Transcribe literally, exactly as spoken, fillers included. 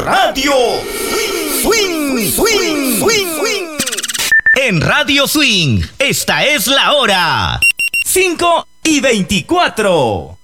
Radio Swing, Swing, Swing, Swing. En Radio Swing, esta es la hora. cinco y veinticuatro.